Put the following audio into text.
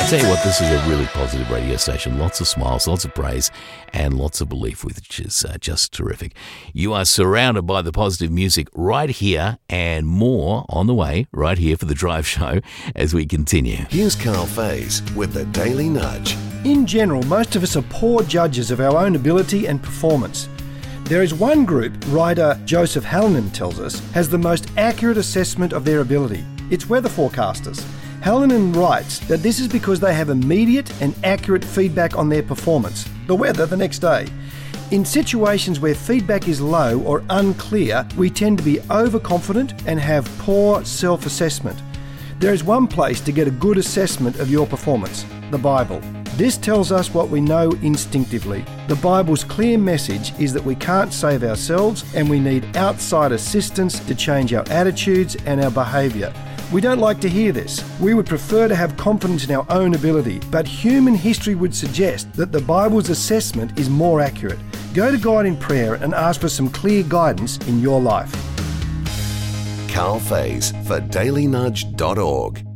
I tell you what, this is a really positive radio station. Lots of smiles, lots of praise, and lots of belief, which is just terrific. You are surrounded by the positive music right here, and more on the way right here for The Drive Show as we continue. Here's Carl Faze with the Daily Nudge. In general, most of us are poor judges of our own ability and performance. There is one group, writer Joseph Hallinan tells us, has the most accurate assessment of their ability. It's weather forecasters. Hallinan writes that this is because they have immediate and accurate feedback on their performance, the weather the next day. In situations where feedback is low or unclear, we tend to be overconfident and have poor self-assessment. There is one place to get a good assessment of your performance, the Bible. This tells us what we know instinctively. The Bible's clear message is that we can't save ourselves and we need outside assistance to change our attitudes and our behaviour. We don't like to hear this. We would prefer to have confidence in our own ability, but human history would suggest that the Bible's assessment is more accurate. Go to God in prayer and ask for some clear guidance in your life. Carl Faze for dailynudge.org.